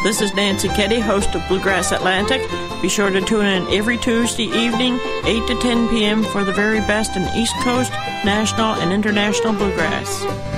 This is Nancy Keddy, host of Bluegrass Atlantic. Be sure to tune in every Tuesday evening, 8 to 10 p.m. for the very best in East Coast, national, and international bluegrass.